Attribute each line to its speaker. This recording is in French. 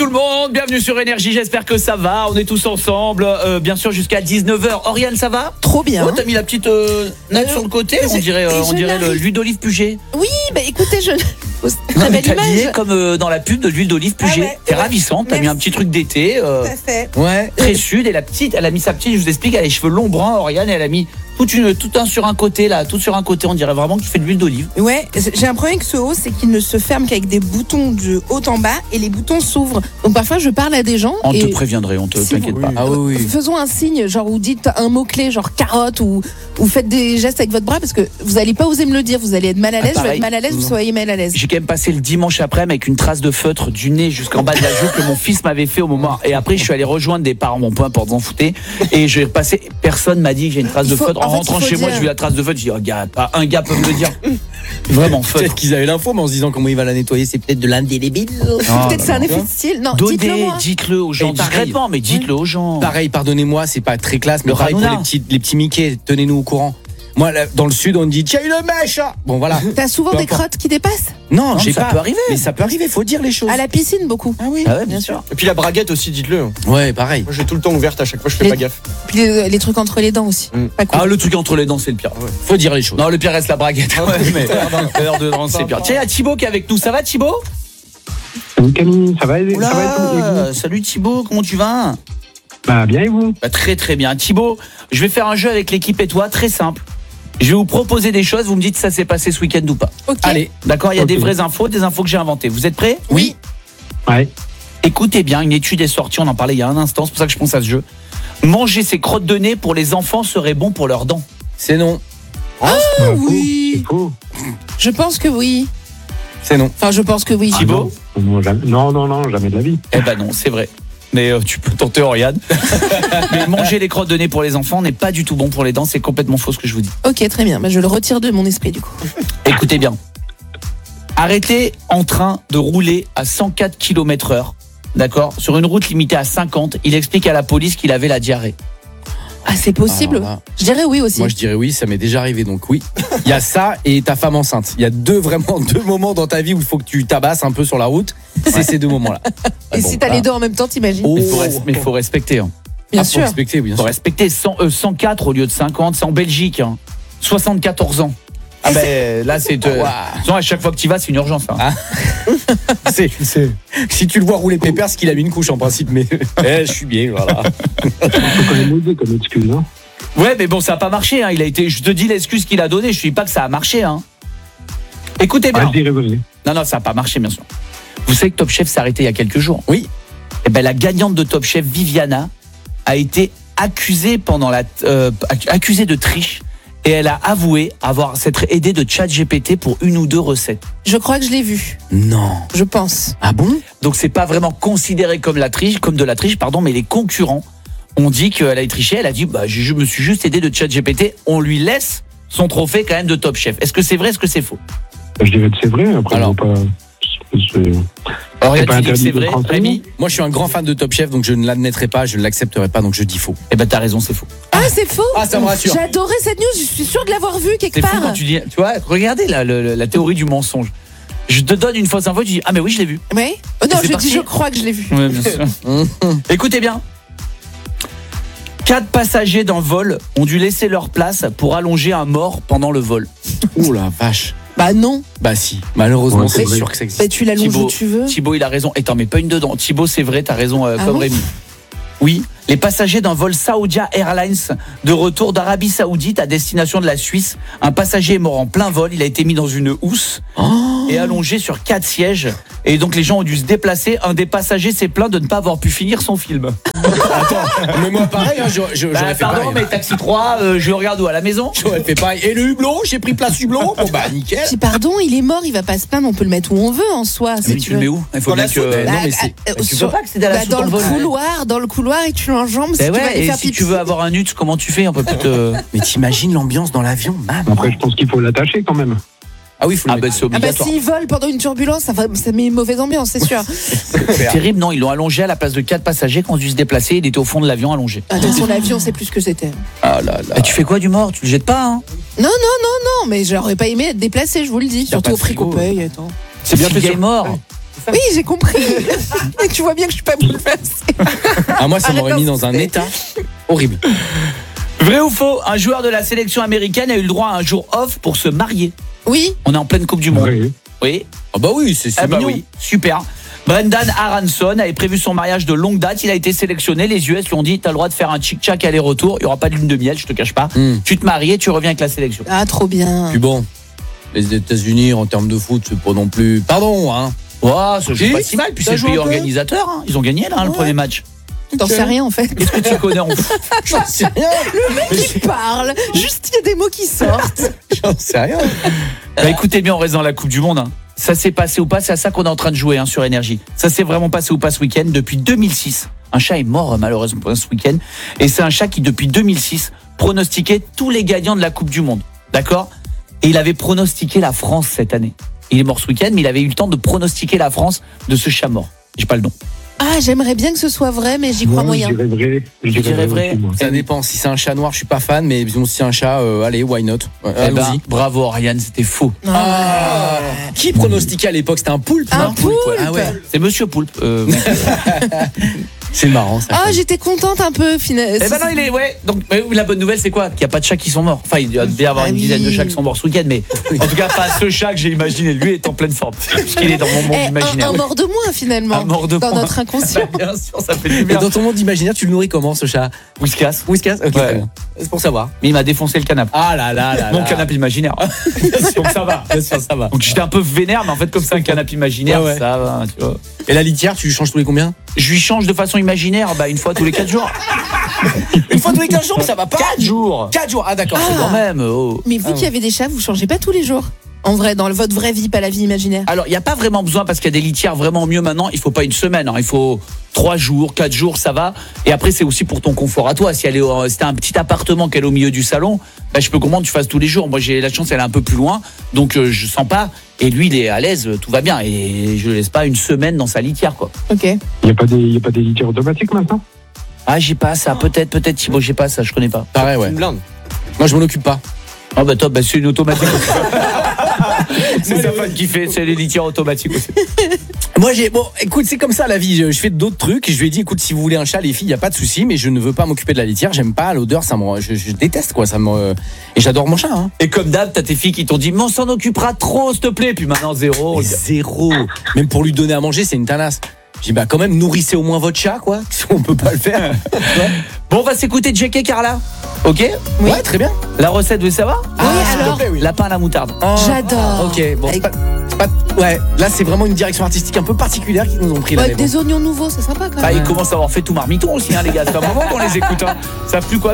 Speaker 1: tout le monde, bienvenue sur Énergie, j'espère que ça va, on est tous ensemble, bien sûr jusqu'à 19h. Oriane, ça va?
Speaker 2: Trop bien.
Speaker 1: Oh, t'as mis la petite natte sur le côté, on dirait l'huile d'olive Puget.
Speaker 2: Oui, bah écoutez, je...
Speaker 1: Non,
Speaker 2: Très belle
Speaker 1: t'es habillée
Speaker 2: image.
Speaker 1: comme dans la pub de l'huile d'olive Puget.
Speaker 2: ouais,
Speaker 1: T'es
Speaker 2: ouais.
Speaker 1: ravissante, t'as mis un petit truc d'été.
Speaker 2: Tout à fait.
Speaker 1: Ouais, très sud. Et la petite, elle a mis sa petite, je vous explique, elle a les cheveux longs bruns, Oriane, et elle a mis tout un sur un côté là, tout sur un côté, on dirait vraiment que tu fais de l'huile d'olive.
Speaker 2: Ouais, j'ai un problème avec ce haut, c'est qu'il ne se ferme qu'avec des boutons de haut en bas et les boutons s'ouvrent. Donc parfois je parle à des gens
Speaker 1: On
Speaker 2: et
Speaker 1: te préviendrait, on te
Speaker 2: Si
Speaker 1: t'inquiète
Speaker 2: vous-
Speaker 1: pas.
Speaker 3: Ah oui, oui.
Speaker 2: faisons un signe, genre vous dites un mot-clé, genre carotte ou faites des gestes avec votre bras parce que vous allez pas oser me le dire, vous allez être mal à l'aise, je vais
Speaker 1: pareil.
Speaker 2: être mal à l'aise, vous soyez mal à l'aise.
Speaker 1: J'ai quand même passé le dimanche après avec une trace de feutre du nez jusqu'en bas de la joue que mon fils m'avait fait au moment. Et après, je suis allé rejoindre des parents, mon peu importe, s'en foutait. Et j'ai repassé, personne m'a dit que j'ai une trace de feutre. En rentrant chez moi, j'ai vu la trace de feutre, j'ai dit, oh, gars, pas un gars peut me le dire. Vraiment, feutre.
Speaker 3: Peut-être qu'ils avaient l'info, mais en se disant comment il va la nettoyer, c'est peut-être de l'indélébile.
Speaker 2: Peut-être c'est un effet de style. Non, dites-le
Speaker 1: Donnez,
Speaker 2: moi.
Speaker 1: dites-le aux gens
Speaker 3: Et pareil.
Speaker 1: discrètement, mais dites-le aux gens.
Speaker 3: Pareil, pardonnez-moi, c'est pas très classe, mais
Speaker 1: Le
Speaker 3: pareil pour
Speaker 1: Hanouna.
Speaker 3: les petits Mickey, tenez-nous au courant. Moi, là, dans le sud, on me dit tiens une mèche. Bon voilà.
Speaker 2: T'as souvent
Speaker 3: Peu
Speaker 2: des
Speaker 3: importe.
Speaker 2: crottes qui dépassent?
Speaker 3: Non, j'ai
Speaker 1: ça
Speaker 3: pas.
Speaker 1: peut arriver.
Speaker 3: Mais ça peut arriver, faut dire les choses.
Speaker 2: À la piscine, beaucoup.
Speaker 3: Ah oui.
Speaker 1: Ah ouais, bien sûr.
Speaker 4: Et puis la braguette aussi, dites-le.
Speaker 3: Ouais, pareil.
Speaker 4: Moi j'ai tout le temps ouverte à chaque fois, je fais
Speaker 2: Les-
Speaker 4: pas gaffe.
Speaker 2: Puis les trucs entre les dents aussi. Pas cool.
Speaker 1: Ah, le truc entre les dents, c'est le pire.
Speaker 3: Faut dire les choses.
Speaker 1: Non, le pire reste la braguette. Ouais, mais l'heure de rendre, c'est pire. Tiens, il y a Thibaut qui est avec nous. Ça va, Thibaut?
Speaker 5: Salut Camille, ça va et
Speaker 1: Oula,
Speaker 5: tout et vous
Speaker 1: salut Thibaut, comment tu vas?
Speaker 5: Bah bien et vous?
Speaker 1: Bah, très très bien. Thibaut, je vais faire un jeu avec l'équipe et toi, très simple. Je vais vous proposer des choses, vous me dites si ça s'est passé ce week-end ou pas.
Speaker 2: Ok.
Speaker 1: Allez, d'accord, il y a
Speaker 5: Ok.
Speaker 1: des vraies infos, des infos que j'ai inventées. Vous êtes prêts?
Speaker 2: Oui.
Speaker 5: Ouais.
Speaker 1: Écoutez bien, une étude est sortie, on en parlait il y a un instant, c'est pour ça que je pense à ce jeu. Manger ses crottes de nez pour les enfants serait bon pour leurs dents.
Speaker 3: C'est non.
Speaker 5: Bah,
Speaker 2: oui.
Speaker 5: C'est faux.
Speaker 2: Je pense que oui.
Speaker 3: C'est non.
Speaker 2: Enfin, je pense que oui.
Speaker 1: Thibaut?
Speaker 5: Non, jamais, non, jamais de la vie.
Speaker 1: Eh ben non, c'est vrai. Mais tu peux tenter, Oriane. Mais manger les crottes de nez pour les enfants n'est pas du tout bon pour les dents, c'est complètement faux ce que je vous dis.
Speaker 2: Ok, très bien. Bah, je le retire de mon esprit du coup.
Speaker 1: Écoutez bien. Arrêtez en train de rouler à 104 km/h, d'accord, sur une route limitée à 50. Il explique à la police qu'il avait la diarrhée.
Speaker 2: Ah, c'est possible.
Speaker 3: Alors là,
Speaker 2: Je dirais oui aussi.
Speaker 3: moi je dirais oui, ça m'est déjà arrivé donc oui. Il y a ça et ta femme enceinte. Il y a vraiment deux moments dans ta vie où il faut que tu tabasses un peu sur la route. C'est ces deux moments-là.
Speaker 2: Et si t'as les deux en même temps, t'imagines?
Speaker 3: Oh.
Speaker 1: Mais il faut respecter. Hein.
Speaker 2: Bien
Speaker 3: Ah, faut
Speaker 2: sûr.
Speaker 3: respecter, bien
Speaker 1: Il faut
Speaker 3: sûr.
Speaker 1: respecter 104 au lieu de 50. C'est en Belgique. Hein. 74 ans. Ah ben là c'est... Sinon, à chaque fois que tu vas, c'est une urgence. Hein.
Speaker 3: Ah. Si tu le vois rouler pépère, c'est qu'il a mis une couche en principe, mais je suis bien, voilà.
Speaker 5: Faut quand même oser comme excuse. Hein.
Speaker 1: Ouais, mais bon, ça n'a pas marché. Hein. Je te dis l'excuse qu'il a donnée. Je ne dis pas que ça a marché. Hein. Écoutez bien.
Speaker 5: Ouais, je dirais vrai.
Speaker 1: Non, ça n'a pas marché, bien sûr. Vous savez que Top Chef s'est arrêté il y a quelques jours.
Speaker 3: Oui.
Speaker 1: Eh ben, la gagnante de Top Chef, Viviana, a été accusée accusée de triche. Et elle a avoué s'être aidée de ChatGPT pour une ou deux recettes.
Speaker 2: Je crois que je l'ai vu.
Speaker 3: Non.
Speaker 2: Je pense.
Speaker 3: Ah bon?
Speaker 1: Donc c'est pas vraiment considéré comme de la triche, mais les concurrents ont dit qu'elle a triché. Elle a dit je me suis juste aidée de ChatGPT. On lui laisse son trophée quand même de Top Chef. Est-que c'est vrai, est-ce que c'est faux?
Speaker 5: Je dirais que c'est vrai. Après,
Speaker 3: Alors.
Speaker 5: je vois pas.
Speaker 1: Oriane,
Speaker 5: pas
Speaker 1: tu dis que
Speaker 5: interdit
Speaker 1: c'est
Speaker 5: de
Speaker 1: vrai.
Speaker 5: prendre ça.
Speaker 1: Rémi?
Speaker 3: Moi je suis un grand fan de Top Chef, donc je ne l'admettrai pas, je ne l'accepterai pas, donc je dis faux.
Speaker 1: Eh ben t'as raison, c'est faux.
Speaker 2: Ah, c'est faux.
Speaker 3: Ah, ça me rassure.
Speaker 2: J'ai adoré cette news. Je suis sûre de l'avoir vue quelque
Speaker 1: C'est fou
Speaker 2: part.
Speaker 1: quand tu dis, tu vois, regardez la théorie du mensonge. Je te donne une fausse info, tu dis ah mais oui je l'ai vu.
Speaker 2: Oui. Oh non,
Speaker 1: c'est
Speaker 2: je
Speaker 1: parti.
Speaker 2: dis je crois que je l'ai vu.
Speaker 1: Ouais, bien sûr. Écoutez bien. 4 passagers d'un vol ont dû laisser leur place pour allonger un mort pendant le vol.
Speaker 3: Ouh la vache.
Speaker 2: Bah non.
Speaker 3: Bah si, malheureusement
Speaker 5: Ouais,
Speaker 3: c'est
Speaker 5: c'est
Speaker 3: sûr
Speaker 5: vrai.
Speaker 3: que ça existe.
Speaker 2: Bah tu l'allonges
Speaker 1: Thibaut,
Speaker 2: où tu veux.
Speaker 1: Thibaut, il a raison. Et t'en mets pas une dedans. Thibaut, c'est vrai, t'as raison,
Speaker 2: Ah
Speaker 1: comme
Speaker 2: bon
Speaker 1: Rémi. Oui, les passagers d'un vol Saudia Airlines de retour d'Arabie Saoudite à destination de la Suisse. Un passager est mort en plein vol. Il a été mis dans une housse et allongé sur 4 sièges. Et donc les gens ont dû se déplacer. Un des passagers s'est plaint de ne pas avoir pu finir son film.
Speaker 3: Mais moi pareil, hein, j'aurais fait
Speaker 1: Pardon,
Speaker 3: pareil.
Speaker 1: mais Taxi 3, je le regarde où à la maison?
Speaker 3: J'aurais fait pareil. Et le hublot, j'ai pris place hublot. Bon bah nickel.
Speaker 2: Si pardon, il est mort, il va pas se plaindre, on peut le mettre où on veut en soi. Si
Speaker 1: Mais
Speaker 2: tu
Speaker 1: tu le
Speaker 2: veux.
Speaker 1: mets où? Il faut
Speaker 4: Dans
Speaker 1: bien
Speaker 4: la
Speaker 1: que.
Speaker 4: soute.
Speaker 3: Non, mais c'est-
Speaker 1: tu peux pas accéder à la soute
Speaker 2: dans
Speaker 1: dans
Speaker 2: le
Speaker 1: le vol.
Speaker 2: couloir et tu l'enjambes si tu vas aller
Speaker 1: et
Speaker 2: faire
Speaker 1: si
Speaker 2: pipi.
Speaker 1: tu veux avoir un nut, comment tu fais? On peut peut-être.
Speaker 3: Mais t'imagines l'ambiance dans l'avion, maman.
Speaker 5: Après, je pense qu'il faut l'attacher quand même.
Speaker 3: Ah oui, il faut le
Speaker 1: Ah
Speaker 3: mettre.
Speaker 1: ben c'est
Speaker 2: Ah bah
Speaker 1: obligatoire.
Speaker 2: s'il vole pendant une turbulence, ça met une mauvaise ambiance, c'est sûr.
Speaker 1: C'est terrible, non? Ils l'ont allongé à la place de 4 passagers qui ont dû se déplacer. Il était au fond de l'avion allongé.
Speaker 2: Ah, dans son avion, c'est plus ce que c'était.
Speaker 3: Ah là là.
Speaker 1: Et tu fais quoi du mort? Tu le jettes pas, hein?
Speaker 2: Non, mais j'aurais pas aimé être déplacé, je vous le dis. Surtout
Speaker 3: pas
Speaker 2: au
Speaker 3: de
Speaker 2: prix qu'on
Speaker 3: frigo.
Speaker 2: paye. Attends.
Speaker 1: C'est bien
Speaker 4: Si
Speaker 1: que
Speaker 4: le gars
Speaker 1: est mort.
Speaker 2: Oui, j'ai compris. Et tu vois bien que je suis pas bouleversée.
Speaker 3: Ah, moi, ça
Speaker 2: Arrête
Speaker 3: m'aurait mis dans un
Speaker 2: d'insister.
Speaker 3: état horrible.
Speaker 1: Vrai ou faux, un joueur de la sélection américaine a eu le droit à un jour off pour se marier.
Speaker 2: Oui.
Speaker 1: On est en pleine Coupe du Monde.
Speaker 5: Oui.
Speaker 1: Oui.
Speaker 3: Ah bah oui, c'est
Speaker 1: Eh bah
Speaker 3: mignon.
Speaker 1: oui, super. Brendan Aronson avait prévu son mariage de longue date. Il a été sélectionné. Les US lui ont dit t'as le droit de faire un tchic-tchac aller-retour. Il n'y aura pas de lune de miel, je te cache pas. Tu te maries et tu reviens avec la sélection.
Speaker 2: Ah, trop bien.
Speaker 3: Puis bon, les États-Unis en termes de foot, c'est pas non plus. Pardon, hein.
Speaker 1: Wow, ça joue
Speaker 3: Si,
Speaker 1: pas si mal. Puis
Speaker 3: ça
Speaker 1: c'est le
Speaker 3: joue
Speaker 1: pays
Speaker 3: un peu.
Speaker 1: organisateur. Hein. Ils ont gagné là, le premier match.
Speaker 2: T'en sais rien en fait.
Speaker 1: Qu'est-ce que tu connais en foot?
Speaker 3: J'en sais rien.
Speaker 2: Qui parle. Juste, il y a des mots qui sortent.
Speaker 3: J'en sais rien.
Speaker 1: Bah, écoutez bien, on reste dans la Coupe du Monde. Hein. Ça s'est passé ou pas, c'est à ça qu'on est en train de jouer hein, sur Énergie. Ça s'est vraiment passé ou pas ce week-end. Depuis 2006, un chat est mort malheureusement ce week-end. Et c'est un chat qui, depuis 2006, pronostiquait tous les gagnants de la Coupe du Monde. D'accord? Et il avait pronostiqué la France cette année. Il est mort ce week-end, mais il avait eu le temps de pronostiquer la France de ce chat mort. J'ai pas le nom.
Speaker 2: Ah, j'aimerais bien que ce soit vrai, mais j'y crois
Speaker 5: Moi,
Speaker 2: moyen.
Speaker 5: je dirais vrai. Je
Speaker 1: dirais vrai.
Speaker 5: aussi, moi.
Speaker 3: Ça dépend. Si c'est un chat noir, je suis pas fan, mais disons si c'est un chat, allez, why not.
Speaker 1: Eh ben,
Speaker 3: Allons-y.
Speaker 1: bravo Ariane, c'était faux.
Speaker 3: Ah, qui pronostiquait à l'époque? C'était un poulpe,
Speaker 2: Un
Speaker 3: non
Speaker 2: poulpe.
Speaker 3: Ah ouais.
Speaker 1: C'est Monsieur Poulpe.
Speaker 3: C'est marrant ça.
Speaker 2: Ah, j'étais contente un peu, finalement.
Speaker 1: Eh ben non, il est ouais. Donc la bonne nouvelle c'est quoi? Qu'il n'y a pas de chats qui sont morts. Enfin, il doit bien y avoir
Speaker 2: Ah
Speaker 1: une
Speaker 2: oui.
Speaker 1: dizaine de chats qui sont morts ce week-end, mais en tout cas pas ce chat que j'ai imaginé. Lui est en pleine forme, puisqu'il est dans mon monde imaginaire.
Speaker 2: Un mort de moins, finalement.
Speaker 1: Un mort de
Speaker 2: dans
Speaker 1: moins.
Speaker 2: notre inconscient.
Speaker 1: Bien sûr, ça fait du
Speaker 3: Et
Speaker 1: bien.
Speaker 3: dans ton monde imaginaire, tu le nourris comment ce chat?
Speaker 1: Whiskas.
Speaker 3: Whiskas. Ok.
Speaker 1: Ouais.
Speaker 3: Très bien. C'est pour savoir.
Speaker 1: Mais il m'a défoncé le canapé.
Speaker 3: Ah là là là.
Speaker 1: Mon
Speaker 3: là.
Speaker 1: canapé imaginaire. Donc ça va.
Speaker 3: Bien sûr, ça va.
Speaker 1: Donc j'étais un peu vénère, mais en fait comme c'est un canapé imaginaire,
Speaker 3: Ouais, ouais.
Speaker 1: ça va. Tu vois.
Speaker 3: Et la litière, tu lui changes tous les combien?
Speaker 1: Je lui change de façon imaginaire, une fois tous les 4 jours.
Speaker 3: Une fois tous les 15 jours, ça va pas.
Speaker 1: 4 jours.
Speaker 3: 4 jours. Ah d'accord.
Speaker 1: Quand même. Oh.
Speaker 2: Mais vous qui avez des chats, vous changez pas tous les jours? En vrai, dans votre vraie vie, pas la vie imaginaire.
Speaker 1: Alors, il n'y a pas vraiment besoin parce qu'il y a des litières vraiment mieux maintenant. Il faut pas une semaine. Hein. Il faut 3 jours, 4 jours, ça va. Et après, c'est aussi pour ton confort à toi. Si elle est, si t'as un petit appartement qu'elle est au milieu du salon, je peux comprendre que tu fasses tous les jours. Moi, j'ai la chance, elle est un peu plus loin. Donc, je sens pas. Et lui, il est à l'aise, tout va bien. Et je le laisse pas une semaine dans sa litière, quoi.
Speaker 2: Ok.
Speaker 5: Il n'y a pas des litières automatiques maintenant?
Speaker 1: Ah, j'ai pas ça. Peut-être, Thibaut, j'ai pas ça. Je connais pas.
Speaker 3: Pareil, ouais.
Speaker 4: Une blinde.
Speaker 3: Moi, je m'en occupe pas.
Speaker 1: Ah, bah, top, c'est une automatique. C'est sa femme qui fait, c'est les litières automatiques aussi.
Speaker 3: Moi, bon, écoute, c'est comme ça la vie. Je fais d'autres trucs. Et je lui ai dit, écoute, si vous voulez un chat, les filles, il y a pas de souci, mais je ne veux pas m'occuper de la litière. J'aime pas l'odeur, je déteste quoi. Et j'adore mon chat. Hein.
Speaker 1: Et comme d'hab, t'as tes filles qui t'ont dit, mais on s'en occupera trop, s'il te plaît. Puis maintenant, zéro.
Speaker 3: Mais zéro. Même pour lui donner à manger, c'est une tanasse. J'ai dit, quand même, nourrissez au moins votre chat, quoi. Si on peut pas le faire.
Speaker 1: Bon, on va s'écouter Jack et Carla. Ok?
Speaker 2: Oui.
Speaker 3: Ouais, très bien.
Speaker 1: La recette, vous savez savoir?
Speaker 2: Oui, alors.
Speaker 1: Lapin à la moutarde.
Speaker 2: J'adore.
Speaker 3: Ok, bon,
Speaker 2: Avec-
Speaker 3: c'est pas. Ouais, là, c'est vraiment une direction artistique un peu particulière qu'ils nous ont pris là.
Speaker 2: Avec
Speaker 3: mais bon.
Speaker 2: des oignons nouveaux, c'est sympa quand même.
Speaker 1: Ils commencent à avoir fait tout marmiton aussi, hein, les gars. C'est un moment qu'on les écoute. Hein. Ça savent plus quoi